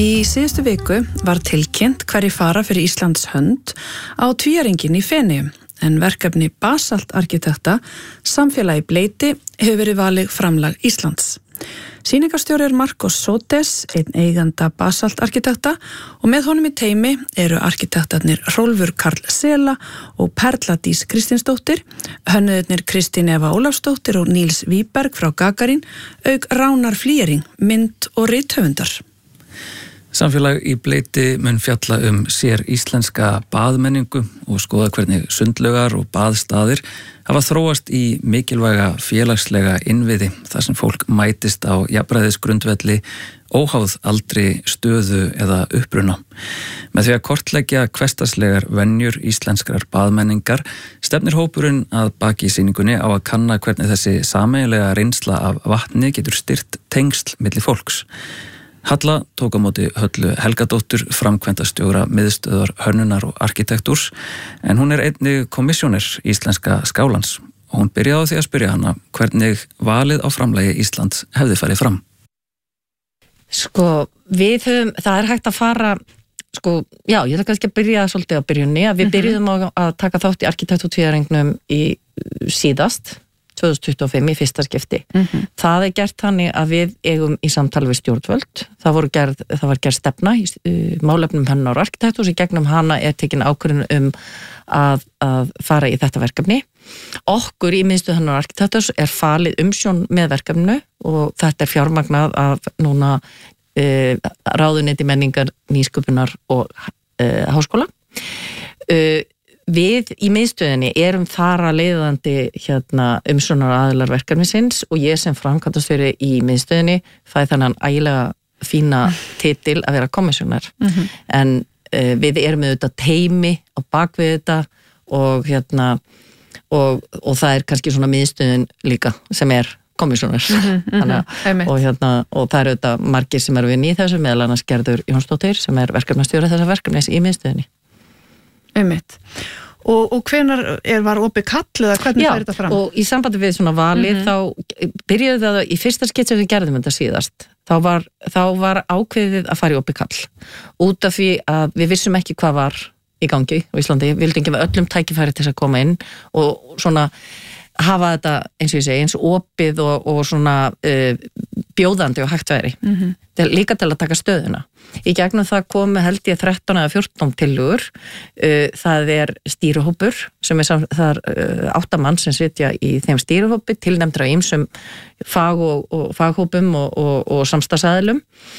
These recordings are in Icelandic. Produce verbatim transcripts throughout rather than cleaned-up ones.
Í síðustu viku var tilkynnt hverjir fara fyrir Íslands hönd á tvíæringin í Feneyjum, en verkefni Basalt arkitekta, samfélagi Bleyti, hefur verið valið framlag Íslands. Sýningarstjóri er Marcos Sotes, einn eiganda Basalt arkitekta, og með honum í teymi eru arkitektarnir Hrólfur Karl Sela og Perla Dís Kristinsdóttir, hönnuðirnir Kristín Eva Ólafsdóttir og Níls Víberg frá Gagarín, auk Ránar Flýring, mynd og rithöfundar. Samfélag í Bleyti mun fjalla um sér íslenska baðmenningu og skoða hvernig sundlaugar og baðstaðir hafa þróast í mikilvæga félagslega innviði þar sem fólk mætist á jafnræðisgrundvelli, óháð aldri, stöðu eða uppruna. Með því að kortleggja hversdagslegar venjur íslenskrar baðmenningar stefnir hópurinn að baki sýningunni á að kanna hvernig þessi sameiginlega reynsla af vatni getur styrkt tengsl milli fólks. Halla tók á móti Höllu Helgadóttur, framkvæmdastjóra miðstöðvar hönnunar og arkitektúrs, en hún er einnig komissjóner íslenska skálans og hún byrjaði á því að spyrja hana hvernig valið á framlagi Íslands hefði farið fram. Sko, við höfum, það er hægt að fara, sko, já, ég ætla kannski að byrja svolítið á byrjunni, að við byrjuðum á að taka þátt í arkitektúrtvíæringnum í síðast, tvö þúsund tuttugu og fimm í fyrsta skipti. Mm-hmm. Það er gert þannig að við eigum í samtali við stjórnvöld. Það, voru gerð, það var gerð stefna í uh, málefnum hönnunar og arkitektúrs, í gegnum hana er tekin ákvörðun um að, að fara í þetta verkefni. Okkur í miðstöð hönnunar og arkitektúrs er falið umsjón með verkefninu og þetta er fjármagnað af núna uh, ráðuneyti menningar, nýsköpunar og uh, háskóla. Uh, Við í miðstöðinni erum þar að leiðandi hérna, umsjónar aðilar verkefnisins og ég sem framkvæmdastjóri í miðstöðinni fæ þannig ægilega fína titil að vera komissjónar. Mm-hmm. En uh, við erum auðvitað teymi á bakvið þetta og, hérna, og, og það er kannski svona miðstöðin líka sem er komissjónar. Mm-hmm. og, hérna, og það eru auðvitað margir sem eru vinni í þessu, meðal annars Gerður Jónsdóttir sem er verkefnastjóri þessa verkefnis í miðstöðinni. Einmitt. Og, og hvenær er, var opið kall eða hvernig fer þetta fram? Já, og í sambandi við svona valið, mm-hmm. þá byrjuðu það í fyrsta skitsi sem við gerðum þetta síðast. Þá var, þá var ákveðið að fara í opið kall. Út af því að við vissum ekki hvað var í gangi á Íslandi. Við vildum gefa öllum tækifæri til að koma inn og svona hafa þetta, eins og ég segi, eins opið og, og svona uh, bjóðandi og hægt væri. Mm-hmm. Líka til að taka stöðuna. Í gegnum það komu held ég þrettán eða fjórtán tillögur. Uh, það er stýrihópur sem er það er uh, átta mann sem sitja í þeim stýrihópi, tilnefndra á ýmsum fag og, og faghópum og, og, og samstarfsaðilum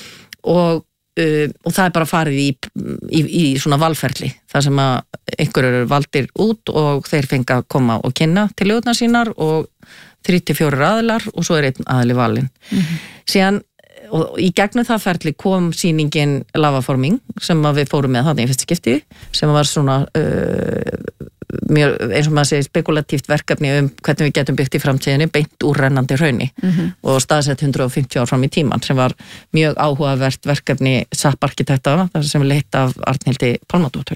og Uh, og það er bara farið í, í, í svona valferli, það sem að einhverjur eru valdir út og þeir fengi að koma og kynna til ljóðna sínar og þrjú til fjórir aðilar og svo er einn aðili valinn. Mm-hmm. Síðan, og í gegnum það ferli kom sýningin Lavaforming sem að við fórum með þarna í fyrsta skipti sem var svona uh, mjög, eins og maður segir, spekulatíft verkefni um hvernig við getum byggt í framtíðinni beint úr rennandi hrauni mm-hmm. og staðsett hundrað og fimmtíu ár fram í tíman sem var mjög áhugavert verkefni S A P arkitekta sem er leitt af Arnhildi Pálmadóttur.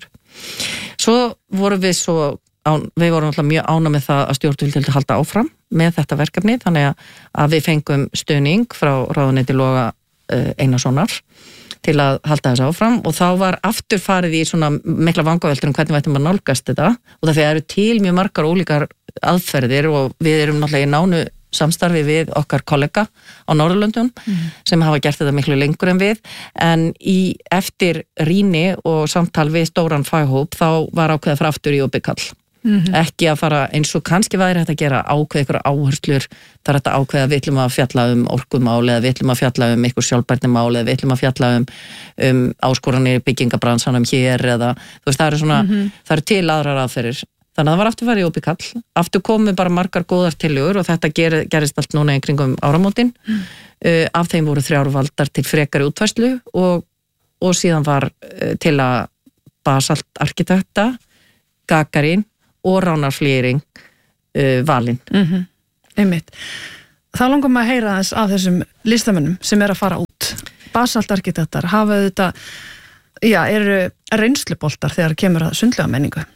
Svo vorum við svo án, við vorum alltaf mjög ána með það að stjórnvöld vildu halda áfram með þetta verkefni þannig að við fengum stuðning frá ráðuneyti Loga uh, Einarssonar til að halda þessu áfram og þá var aftur farið í svona mikla vangaveltur um hvernig við ættum að nálgast þetta og það eru til mjög margar ólíkar aðferðir og við erum náttúrulega í nánu samstarfi við okkar kollega á Norðurlöndum mm. sem hafa gert þetta miklu lengur en við en í eftir rýni og samtal við stóran faghóp þá var ákveða frá aftur í opið kall. Mm-hmm. Ekki að fara eins og kannski væri hægt að gera ákveð ykkur áherslur, það er hægt að ákveða við ætlum að fjalla um orkumál eða við ætlum að fjalla um ykkur sjálfbærnimál eða við ætlum að fjalla um, um áskoranir byggingabransanum hér eða þú veist það eru svona, mm-hmm. það eru til aðrar aðferðir. Þannig að það var aftur farið í opið kall, aftur komu bara margar góðar tillögur og þetta ger, gerist allt núna í kringum áramótin. Mm. Uh, af þeim voru þrjár valdar til frekari útfærslu og, og síðan var uh, til að Basalt arkitekta, Gagarín og Ránar Flýring uh, valinn. Mm-hmm. Einmitt. Þá langar maður að heyra þess af þessum listamönnum sem er að fara út. Basalt arkitektar hafa þetta, já, eru reynsluboltar þegar kemur að sundlega menningu.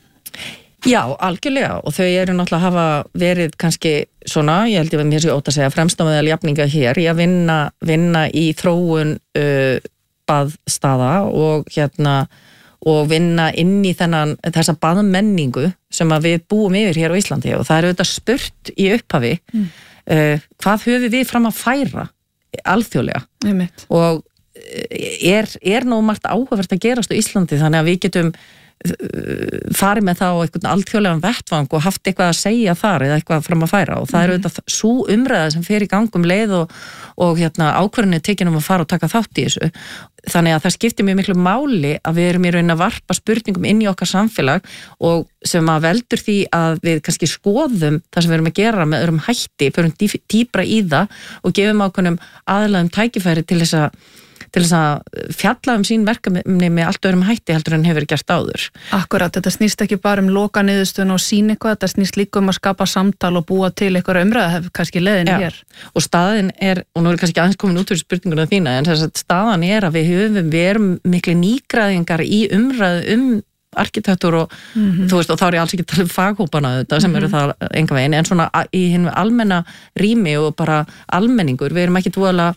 Já, algjörlega og þau eru náttúrulega hafa verið kannski svona, ég held ég að mér sé ótt að segja fremsta meðal jafninga hér í að vinna, vinna í þróun uh, baðstaða og hérna og vinna inn í þennan þessa baðmenningu sem að við búum yfir hér á Íslandi og það er auðvitað spurt í upphafi mm. uh, hvað höfum við fram að færa alþjóðlega Einmitt. Og er, er nú margt áhugavert að gerast á Íslandi þannig að við getum farið með það á einhvern alþjóðlegan vettvang og haft eitthvað að segja þar eða eitthvað fram að færa og það er auðvitað svo umræða sem fer í gangum leið og, og hérna ákvörðinni tekin um að fara og taka þátt í þessu þannig að það skiptir mjög miklu máli að við erum í raun að varpa spurningum inn í okkar samfélag og sem að veldur því að við kannski skoðum það sem við erum að gera með öðrum hætti, förum dýpra í það og gefum ákveðnum aðlaðum tækifæri til þess að til þess að fjalla um sín verkefni með allt öðrum hætti heldur en hefur gert áður. Akkurat, þetta snýst ekki bara um loka niðurstöðun og sín eitthvað, þetta snýst líka um að skapa samtal og búa til eitthvað umræða hefur kannski leiðin hér. Og staðin er, og nú er kannski aðeins komin út fyrir spurninguna þína, en þess að staðan er að við höfum, við erum miklu nýgræðingar í umræðu um arkitektur og mm-hmm. þú veist, og þá er ég alls ekki að tala um faghópana þetta sem mm-hmm. eru það enga veginn, en svona í hinu almenna rými og bara almenningur, við erum ekki dvoðalega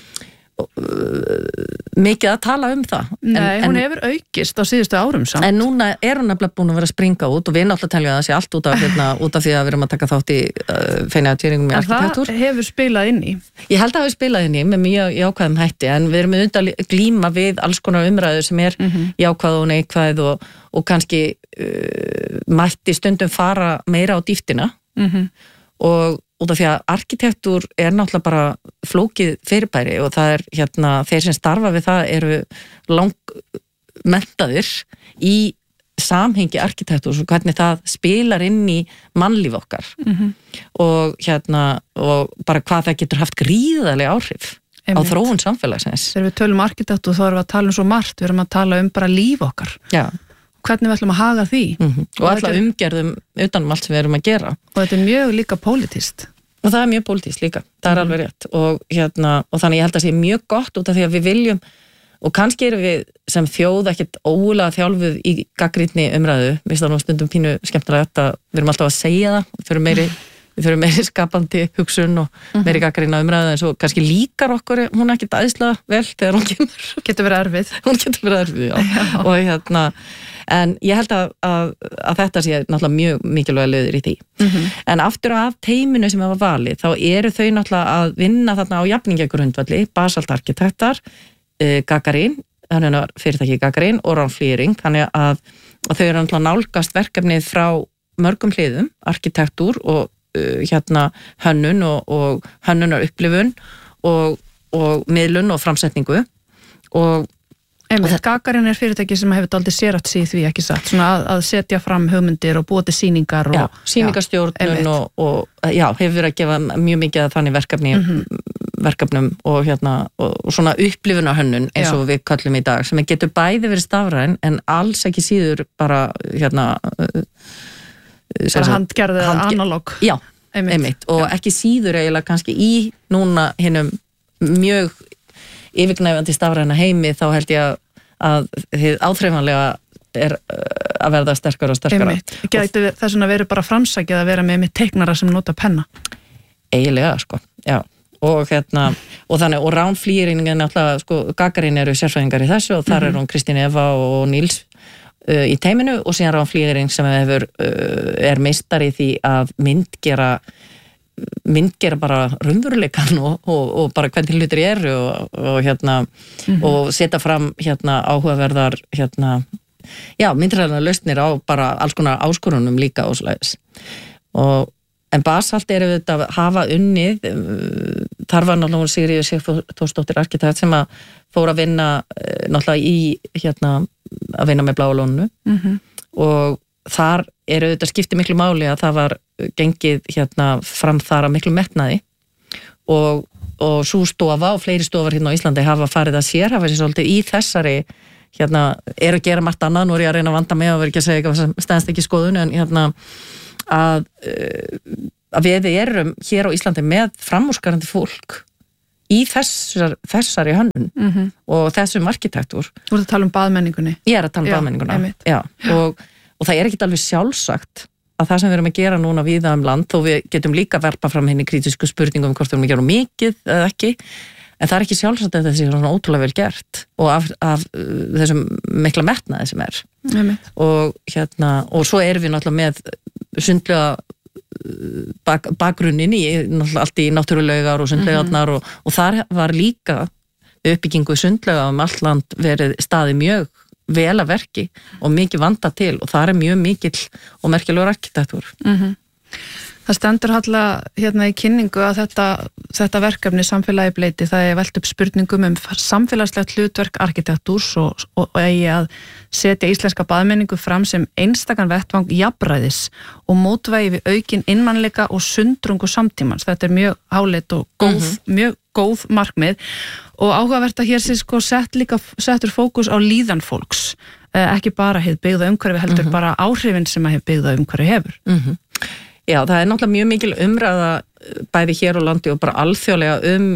mikið að tala um það Nei, en, hún en, hefur aukist á síðustu árum samt en núna er hún nefnilega búin að vera að springa út og við náttúrulega teljum að það sé allt út af, hérna, út af því að við erum að taka þátt í uh, feignatýringum í arkitektur. En það hefur spilað inn í? Ég held að það hefur spilað inn í með mjög jákvæðum hætti en við erum auðvitað að glíma við alls konar umræður sem er mm-hmm. jákvæð og neikvæð og, og kannski uh, mætti stundum fara meira á dýptina mm-hmm. og út af því að arkitektúr er náttúrulega bara flókið fyrirbæri og það er hérna, þeir sem starfa við það eru langmenntaðir í samhengi arkitektúr og hvernig það spilar inn í mannlíf okkar mm-hmm. og hérna og bara hvað það getur haft gríðarlega áhrif Einmitt. Á þróun samfélagsins. Þegar við tölum arkitektúr þá erum við að tala um svo margt, við erum að tala um bara líf okkar. Já. Hvernig við ætlum að haga því. Mm-hmm. Og, og alltaf umgerðum utanum allt sem við erum að gera. Og þetta er mjög líka pólitískt. Og það er mjög pólitískt líka, það er mm. alveg rétt og, hérna, og þannig ég held að sé mjög gott út af því að við viljum og kannski erum við sem þjóð ekkert ógulega þjálfuð í gagnrýnni umræðu, við stáðum á stundum pínu skemmtilega að við erum alltaf að segja það, við fyrir meiri, við fyrir meiri skapandi hugsun og mm-hmm. meiri gagnrýnna umræðu en svo kannski líkar okkur hún ekkert aðeinslega vel þegar hún kemur. Getur verið erfið. Hún getur verið erfið, já. já. Og hérna en ég held að, að, að þetta sé náttúrulega mjög mikilvæga liður í því. Mm-hmm. En aftur af teiminu sem var valið, þá eru þau náttúrulega að vinna þarna á jafningjagrundvalli, Basalt arkitektar, uh, Gagarin, þannig að fyrirtæki Gagarin og Rán Fliering, þannig að, að þau eru náttúrulega nálgast verkefnið frá mörgum hliðum, arkitektúr og uh, hérna hönnun og, og hönnunar upplifun og, og miðlun og framsetningu og Einmitt, Gagarin er fyrirtæki sem hefur dálítið sérhæft sig í því ekki satt, svona að, að setja fram hugmyndir og búa til sýningar og... Já, sýningarstjórnun og, og já, hefur verið að gefa mjög mikið að þannig verkefni, mm-hmm. verkefnum og hérna, og, og svona upplifunarhönnun eins og já. Við kallum í dag, sem getur bæði verið stafræn en alls ekki síður bara, hérna... Bara handgerðið handger... analóg. Já, einmitt, einmitt. og já. Ekki síður eiginlega kannski í núna hinnum mjög yfirgnæfandi stafræna heimi þá held ég að þið áþreifanlega er að verða sterkara og sterkara. Gæti þess að vera bara framsækið að vera með með teiknara sem nota penna? Eiginlega, sko, já. Og hérna, og þannig, og Rán Fliering er náttúrulega, sko, Gagarin eru sérfræðingar í þessu og þar mm-hmm. er hún Kristín Eva og Níls uh, í teiminu og síðan Rán Fliering sem hefur, uh, er meistari í því að myndgera myndgera bara raunveruleikann og, og, og bara hvernig hlutir eru og, og hérna mm-hmm. og setja fram hérna áhugaverðar hérna, já, myndræðarnar lausnir á bara alls konar áskorunum líka og slæðis og en Basalt er auðvitað að hafa unnið þar var náttúrulega Sigríður Sigþórsdóttir arkitekt sem að fór að vinna náttúrulega í hérna að vinna með Bláa lóninu mm-hmm. og þar er auðvitað skipti miklu máli að það var gengið hérna fram þar að miklu metnaði og, og svo stofa og fleiri stofar hérna á Íslandi hafa farið að sér, hafa sér svolítið í þessari hérna, er að gera margt annað, nú er ég að reyna að vanda mig og verið ekki að segja eitthvað sem stendst ekki í skoðun en hérna að, að við erum hér á Íslandi með framúrskarandi fólk í þessar, þessari hönnun mm-hmm. og þessum arkitektúr. Þú ert að tala um baðmenningunni? Ég er að tala um baðmenninguna, já, og, og það er ekkit alveg sjálfsagt að það sem við erum að gera núna víða um land þó við getum líka verpa fram henni kritísku spurningum um hvort við erum að gera mikið eða ekki en það er ekki sjálfsagt að þetta sé svona ótrúlega vel gert og af, af uh, þessum mikla metnaði sem er Nei, og hérna og svo erum við náttúrulega með sundlega bak, bakgrunnin í náttúrulega allt í náttúrulaugar og sundlaugarnar mm-hmm. og, og þar var líka uppbyggingu sundlauga um allt land verið staði mjög vel að verki og mikið vanda til og það er mjög mikill og merkilegur arkitektúr. Mm-hmm. Það stendur halla hérna í kynningu að þetta, þetta verkefni samfélagi bleiti, það er velt upp spurningum um samfélagslegt hlutverk arkitektúrs og, og, og eigi að setja íslenska baðmenningu fram sem einstakan vettvang jafnræðis og mótvægi við aukin innmannleika og sundrungu samtímans. Þetta er mjög háleitt og góð, mm-hmm. mjög góð markmið og áhugavert að hér sé sko sett líka, settur fókus á líðan fólks, ekki bara hið byggða umhverfi heldur mm-hmm. bara áhrifin sem að hið byggða umhverfi hefur. Mhm. Já, það er náttúrulega mjög mikil umræða bæði hér á landi og bara alþjóðlega um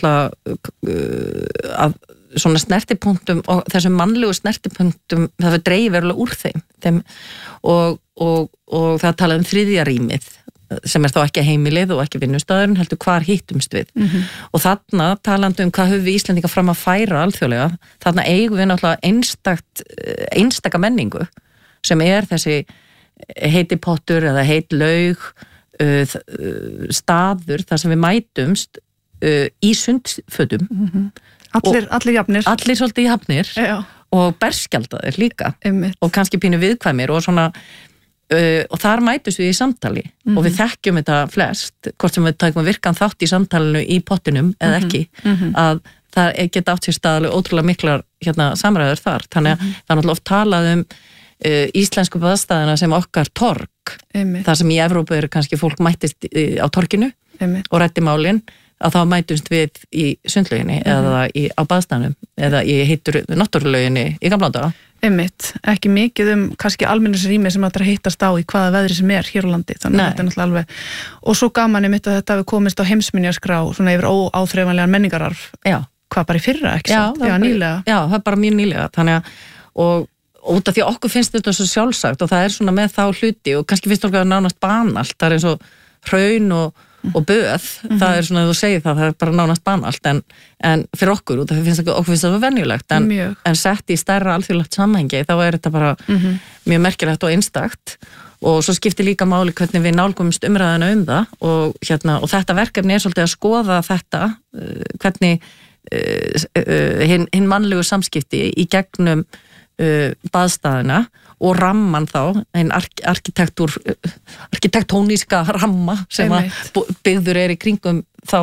náttúrulega að svona snertipunktum og þessum mannlegu snertipunktum það fyrir dreif verulega úr þeim, þeim og, og, og það talað um þriðja rýmið sem er þá ekki heimilið og ekki vinnustæðurinn heldur hvar hittumst við mm-hmm. og þarna talandi um hvað höfum við Íslendinga fram að færa alþjóðlega, þarna eigum við náttúrulega einstakt, einstaka menningu sem er þessi heiti pottur eða heit laug uh, staður þar sem við mætumst uh, í sundfötum mm-hmm. allir, allir jafnir allir svolítið jafnir Já. og berskjaldaðir líka Einmitt. og kannski pínu viðkvæmir og svona uh, og þar mætumst við í samtali mm-hmm. og við þekkjum þetta flest hvort sem við tækum virkan þátt í samtalinu í pottinum eða mm-hmm. ekki mm-hmm. að það geta átt sér staðalega ótrúlega miklar hérna, samræður þar þannig að mm-hmm. það er náttúrulega oft talað um Uh, íslensku baðstæðina sem okkar torg Einmitt. þar sem í Evrópu er kannski fólk mættist á torginu Einmitt. og rætti málin að þá mætumst við í sundlauginni mm-hmm. eða í, á baðstæðanum eða í heitur náttúrulauginni í gamla Einmitt, ekki mikið um kannski almennisrými sem þetta hittast á í hvaða veðri sem er hér á landi þannig að þetta er náttúrulega alveg og svo gaman einmitt að þetta hefur komist á heimsminjaskrá svona yfir óáþreifanlegan menningararf já. Hvað bara í fyrra, ekki já, sant? Já, nýlega Já, það er bara mjög nýlega þannig að og út af því að okkur finnst þetta svo sjálfsagt og það er svona með þá hluti og kannski finnst okkur að nánast banalt, það er eins og hraun og, og böð, mm-hmm. það er svona að þú segir það, það er bara nánast banalt en, en fyrir okkur, út af því finnst okkur finnst það venjulegt, en, en sett í stærra alþjóðlegt samhengi, þá er þetta bara mm-hmm. mjög merkilegt og einstakt og svo skiptir líka máli hvernig við nálgumst umræðina um það og, hérna, og þetta verkefni er svolítið að skoða þetta, hvernig uh, uh, hinn hin mannlegu samskipti í gegnum Uh, baðstæðina og ramman þá einn ark- arkitektúr uh, arkitektóníska ramma sem að byggður er í kringum þá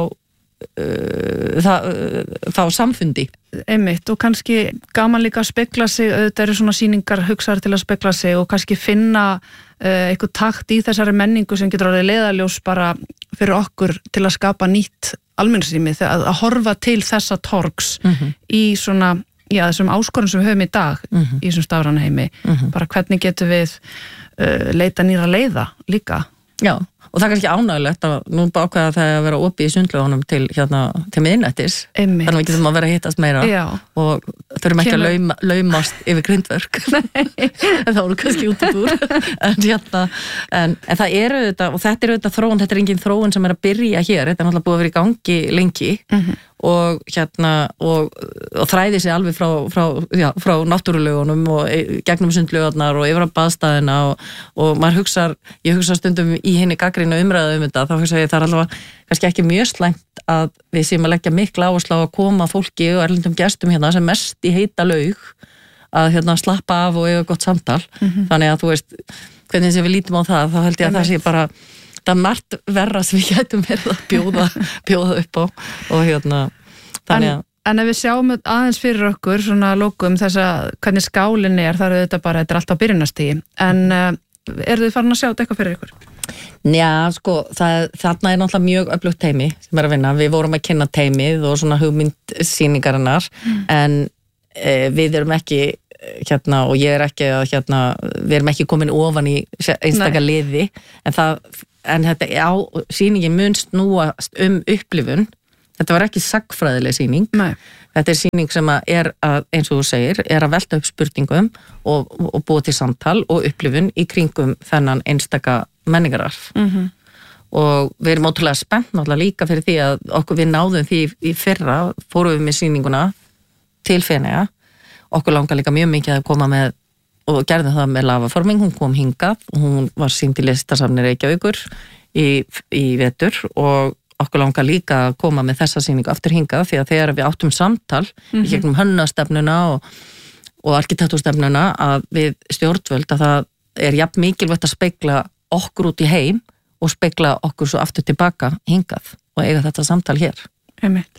uh, það, uh, þá samfundi Einmitt og kannski gaman líka að spegla sig auðvitað eru svona sýningar hugsaðar til að spegla sig og kannski finna uh, eitthvað takt í þessari menningu sem getur orðið leiðarljós bara fyrir okkur til að skapa nýtt almenningsrými að, að horfa til þessa torgs mm-hmm. í svona Já, þessum áskorun sem við höfum í dag mm-hmm. í þessum stafræna heimi, mm-hmm. bara hvernig getum við uh, leita nýra leiða líka. Já, og það er kannski ánægilegt að nú bákvæða það að vera opið í sundlaugunum til, hérna, til miðnættis, þannig að við getum að vera að hittast meira Já. Og þurfum ekki Kemur. að lauma, laumast yfir grindverk, en þá eru kannski út í búr, en, hérna, en, en það eru þetta, og þetta eru þetta þróun, þetta er engin þróun sem er að byrja hér, þetta er náttúrulega búið að vera í gangi lengi, mm-hmm. og hérna og, og þræði sig alveg frá, frá, já, frá náttúrulögunum og gegnum sundlaugarnar og yfir á baðstæðina og, og maður hugsar, ég hugsa stundum í henni gagnrýnu umræðu um þetta, þá hugsa ég það er alveg kannski ekki mjög slæmt að við séum að leggja mikla áherslu á að koma fólki og erlendum gestum hérna sem mest í heita laug að hérna slappa af og eiga gott samtal mm-hmm. þannig að þú veist, hvernig sem við lítum á það, þá held ég að það sé bara það er margt verra sem við getum verið að bjóða, bjóða upp á og hérna þannig að En, en ef við sjáum aðeins fyrir okkur svona lókum þess að hvernig skálinn er, það eru þetta bara, þetta er alltaf byrjunarstigi en uh, eru þið farin að sjá þetta eitthvað fyrir ykkur? Já, sko, það, þarna er náttúrulega mjög öflugt teymi sem er að vinna, við vorum að kynna teymið og svona hugmyndsýningarinnar mm. en uh, við erum ekki hérna og ég er ekki að hérna, við erum ekki komin ofan í einstaka liði en það en þetta á sýningin mun snúast um upplifun, þetta var ekki sagfræðileg sýning, Nei. Þetta er sýning sem að er að, eins og þú segir, er að velta upp spurningum og, og búa til samtal og upplifun í kringum þennan einstaka menningararf mm-hmm. og við erum ótrúlega spennt náttúrulega líka fyrir því að okkur við náðum því í fyrra, fórum við með sýninguna til Feneyja, okkur langar líka mjög mikið að koma með og gerðum það með lavaforming, hún kom hingað og hún var sýnd í Listasafni Reykjavíkur í, í vetur og okkur langar líka að koma með þessa sýningu aftur hingað því að þegar við áttum samtal mm-hmm. í gegnum hönnastefnuna og, og arkitektúrstefnuna að við stjórnvöld að það er jafn mikilvægt að spegla okkur út í heim og spegla okkur svo aftur tilbaka hingað og eiga þetta samtal hér. Einmitt.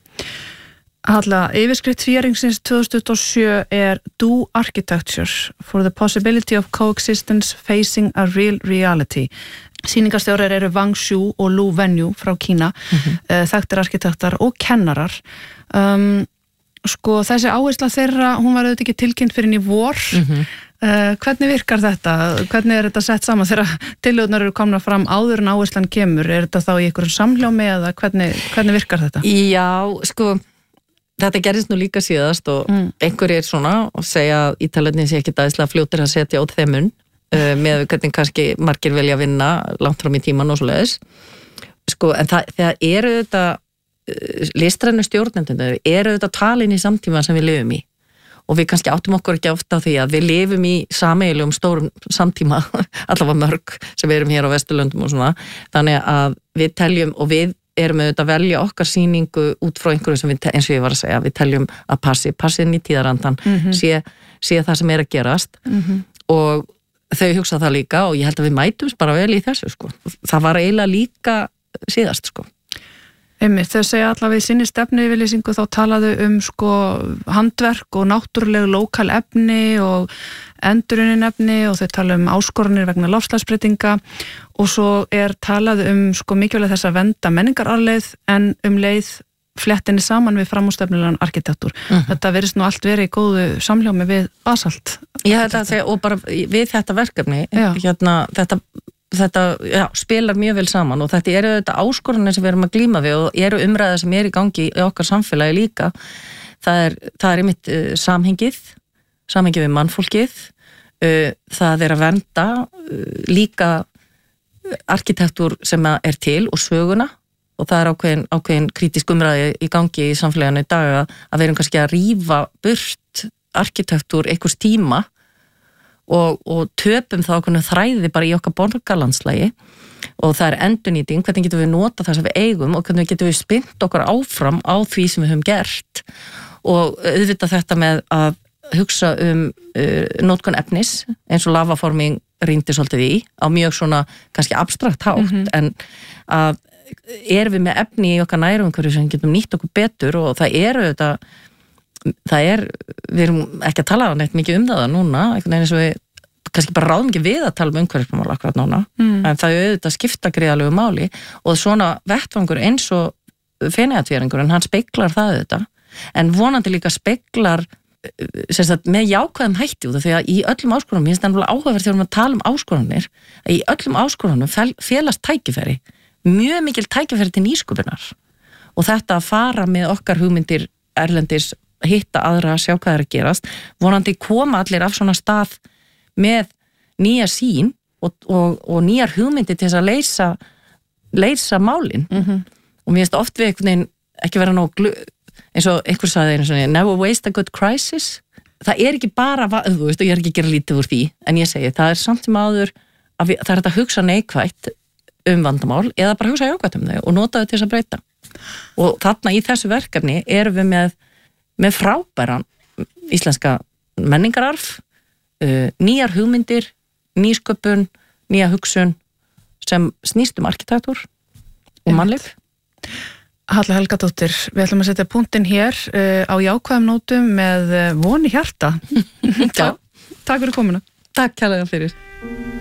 Halla, yfirskrift tvíæringsins tvö þúsund tuttugu og sjö er Do Architecture for the Possibility of Coexistence Facing a Real Reality. Sýningarstjórar eru Wang Xu og Lu Wenyu frá Kína, mm-hmm. þekktir arkitektar og kennarar. Um, sko, þessi áhersla þeirra, hún var auðvitað ekki tilkynnt fyrir í vor. Mm-hmm. Uh, hvernig virkar þetta? Hvernig er þetta sett saman þegar tillögurnar eru komna fram áður en áherslan kemur? Er þetta þá í einhverjum samhljómi eða hvernig, hvernig virkar þetta? Já, sko, þetta gerist nú líka síðast og mm. einhverjir er svona og segja að Ítalirnir sé ekki dæðislega fljótir að setja út þeim mun uh, með hvernig kannski margir vilja vinna langt fram í tíman og svoleiðis. Sko, en það, það eru þetta uh, listrænu stjórnendunir, eru þetta talin í samtíma sem við lifum í. Og við kannski áttum okkur ekki ofta á því að við lifum í sameiginlegum stórum samtíma, allavega mörg sem við erum hér á Vesturlöndum og svona. Þannig að við teljum, og við erum auðvitað að velja okkar sýningu út frá einhverju sem við, eins og ég var að segja, við teljum að passi, passi inn í tíðarandan, mm-hmm. sé, sé það sem er að gerast mm-hmm. og þau hugsa það líka og ég held að við mætumst bara vel í þessu, sko. Það var eiginlega líka síðast, sko. Einmitt, þau segja allavega í sinni stefnuyfirlýsingu þá talaðu um sko handverk og náttúruleg lokal efni og endurunnin efni og þau tala um áskoranir vegna loftslagsbreytinga og svo er talað um sko mikilvægt þess að vernda menningararleið en um leið flettinni saman við framúrstefnulegan arkitektúr. Uh-huh. Þetta verðist nú allt verið í góðu samhljómi við Basalt. Já, þetta segja, og bara við þetta verkefni, Já. hérna, þetta þetta já, spilar mjög vel saman og þetta eru þetta áskoranir sem við erum að glíma við og eru umræða sem er í gangi í okkar samfélagi líka. Það er, það er einmitt uh, samhengið, samhengið við mannfólkið, uh, það er að vernda uh, líka arkitektúr sem er til og söguna og það er ákveðin, ákveðin kritísk umræði í gangi í samfélaginu í dag að, að við erum kannski að rífa burt arkitektúr einhvers tíma Og, og töpum þá okkur þræði bara í okkar borgarlandslægi og það er endurnýting, hvernig getum við nota það sem við eigum og hvernig getum við spinnt okkur áfram á því sem við höfum gert og auðvitað þetta með að hugsa um uh, notkun efnis eins og lavaforming rýndi svolítið í á mjög svona kannski abstrakt hátt mm-hmm. en að erum við með efni í okkar nærumhverfi sem getum nýtt okkur betur og það eru þetta það er, við erum ekki að tala neitt mikið um það núna, einhvern veginn eins og við kannski bara ráðum ekki við að tala um umhverfismál akkurat núna, mm. en það er auðvitað skipta gríðalegu máli og svona vettvangur eins og Feneyjatvíæringur en hann speglar það auðvitað, en vonandi líka speglar sem sagt með jákvæðum hætti út af því að í öllum áskorunum, ég finnst það náttúrulega áhugaverð þegar við tala um áskorunir, að í öllum áskorunum félast tækifæri, mjög mikil tækifæri til nýsköpunar og þetta að fara með okkar hugmyndir erlendis hitta aðra að sjá hvað er að gerast vonandi koma allir af svona stað með nýja sín og, og, og nýjar hugmyndir til þess að leysa leysa málin mm-hmm. og mér finnst oft við einhvern veginn ekki vera nóg glu, eins og einhver sagði einu svona never waste a good crisis það er ekki bara, þú veist, og ég er ekki að gera lítið úr því en ég segi, það er samt sem áður að við, það er þetta að hugsa neikvætt um vandamál eða bara hugsa jákvætt um þau og nota þau til þess að breyta og þarna í þessu verkefni erum við með með frábæran íslenska menningararf, uh, nýjar hugmyndir, nýsköpun, nýja hugsun sem snýst um arkitektúr og mannlíf. Halla Helgadóttir, við ætlum að setja punktinn hér uh, á jákvæðum nótum með uh, von í hjarta. Takk fyrir komuna. Takk kærlega fyrir.